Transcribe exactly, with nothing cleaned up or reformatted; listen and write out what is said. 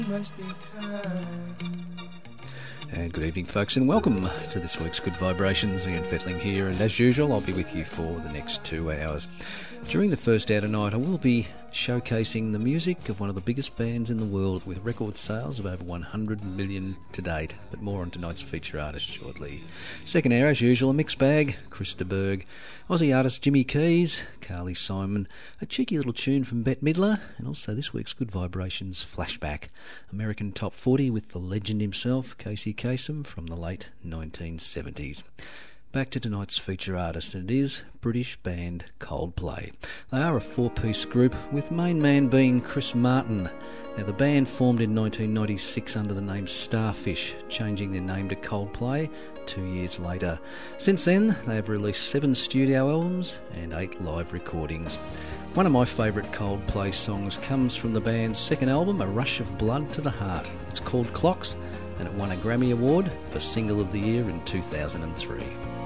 must be kind. And good evening, folks, and welcome to this week's Good Vibrations. Ian Fettling here, and as usual, I'll be with you for the next two hours. During the first hour tonight, I will be showcasing the music of one of the biggest bands in the world, with record sales of over one hundred million to date, but more on tonight's feature artist shortly. Second hour, as usual, a mixed bag: Chris de Burgh, Aussie artist Jimmy Keys, Carly Simon, a cheeky little tune from Bette Midler, and also this week's Good Vibrations flashback, American Top forty with the legend himself, Casey Kasem, from the late nineteen seventies. Back to tonight's feature artist, and it is British band Coldplay. They are a four-piece group, with main man being Chris Martin. Now, the band formed in nineteen ninety-six under the name Starfish, changing their name to Coldplay two years later. Since then, they have released seven studio albums and eight live recordings. One of my favourite Coldplay songs comes from the band's second album, A Rush of Blood to the Heart. It's called Clocks, and it won a Grammy Award for Single of the Year in two thousand three.